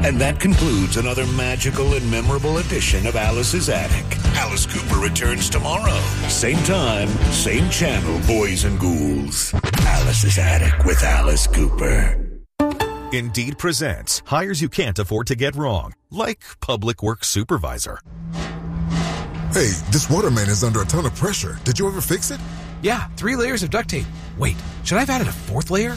And that concludes another magical and memorable edition of Alice's Attic. Alice Cooper returns tomorrow. Same time, same channel, boys and ghouls. Alice's Attic with Alice Cooper. Indeed presents hires you can't afford to get wrong, like public works supervisor. Hey, this waterman is under a ton of pressure. Did you ever fix it? Yeah, 3 layers of duct tape. Wait, should I have added a 4th layer?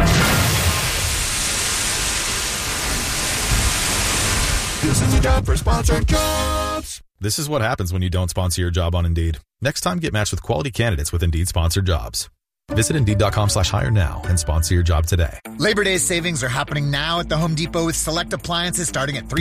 This is a job for Sponsored Jobs. This is what happens when you don't sponsor your job on Indeed. Next time, get matched with quality candidates with Indeed Sponsored Jobs. Visit Indeed.com/hire now and sponsor your job today. Labor Day savings are happening now at the Home Depot with select appliances starting at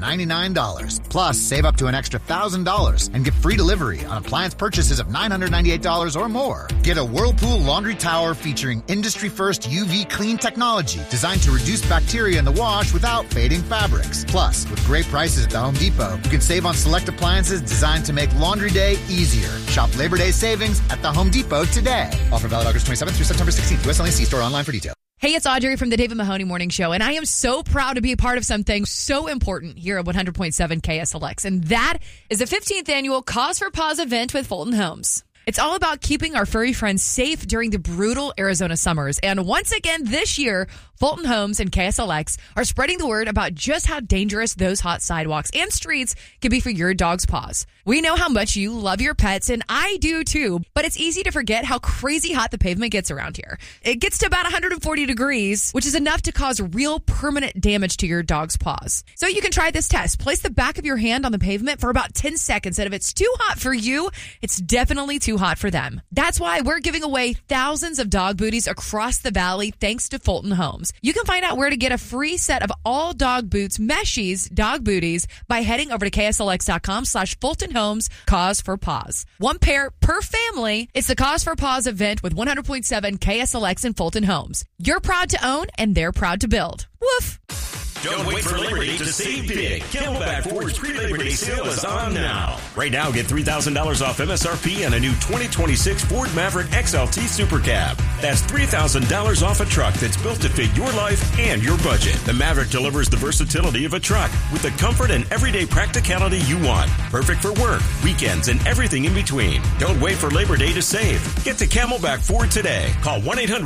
$399. Plus, save up to an extra $1,000 and get free delivery on appliance purchases of $998 or more. Get a Whirlpool laundry tower featuring industry-first UV clean technology designed to reduce bacteria in the wash without fading fabrics. Plus, with great prices at the Home Depot, you can save on select appliances designed to make laundry day easier. Shop Labor Day savings at the Home Depot today. Offer valid August 27th through September 16th. US only. See store online for details. Hey, it's Audrey from the David Mahoney Morning Show, and I am so proud to be a part of something so important here at 100.7 KSLX, and that is the 15th annual Cause for Pause event with Fulton Homes. It's all about keeping our furry friends safe during the brutal Arizona summers. And once again this year, Fulton Homes and KSLX are spreading the word about just how dangerous those hot sidewalks and streets can be for your dog's paws. We know how much you love your pets, and I do too, but it's easy to forget how crazy hot the pavement gets around here. It gets to about 140 degrees, which is enough to cause real permanent damage to your dog's paws. So you can try this test. Place the back of your hand on the pavement for about 10 seconds, and if it's too hot for you, it's definitely too hot for them. That's why we're giving away thousands of dog booties across the valley thanks to Fulton Homes. You can find out where to get a free set of all dog boots, Meshies, dog booties by heading over to KSLX.com/Fulton Homes Cause for Paws. 1 pair per family. It's the Cause for Paws event with 100.7 KSLX and Fulton Homes. You're proud to own and they're proud to build. Woof. Don't wait for Labor Day to save big. Camelback Ford's pre-Labor Day sale is on now. Right now, get $3,000 off MSRP on a new 2026 Ford Maverick XLT Super Cab. That's $3,000 off a truck that's built to fit your life and your budget. The Maverick delivers the versatility of a truck with the comfort and everyday practicality you want. Perfect for work, weekends, and everything in between. Don't wait for Labor Day to save. Get to Camelback Ford today. Call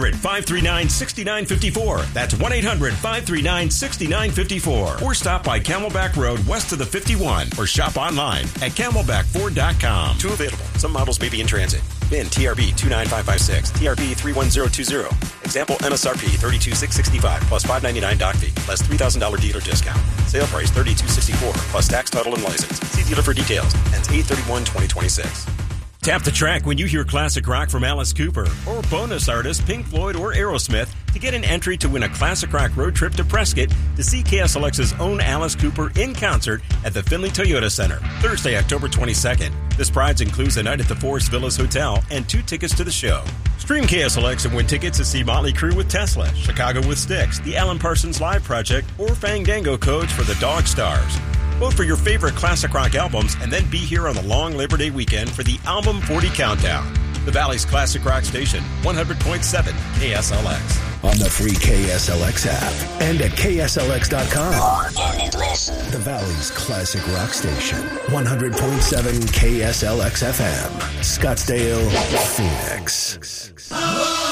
1-800-539-6954. That's 1-800-539-6954. Or stop by Camelback Road west of the 51 or shop online at camelbackford.com. Two available. Some models may be in transit. VIN TRB 29556, TRB 31020. Example MSRP 32665 plus $599 doc fee plus $3,000 dealer discount. Sale price $3264 plus tax, title, and license. See dealer for details. Ends 8/31/2026. Tap the track when you hear classic rock from Alice Cooper or bonus artist Pink Floyd or Aerosmith to get an entry to win a classic rock road trip to Prescott to see KSLX's own Alice Cooper in concert at the Finley Toyota Center, Thursday, October 22nd. This prize includes a night at the Forest Villas Hotel and 2 tickets to the show. Stream KSLX and win tickets to see Motley Crue with Tesla, Chicago with Styx, the Alan Parsons Live Project, or Fandango codes for the Dog Stars. Vote for your favorite classic rock albums and then be here on the long Labor Day weekend for the Album 40 Countdown. The Valley's classic rock station, 100.7 KSLX. On the free KSLX app and at KSLX.com. The Valley's classic rock station, 100.7 KSLX FM, Scottsdale, Phoenix.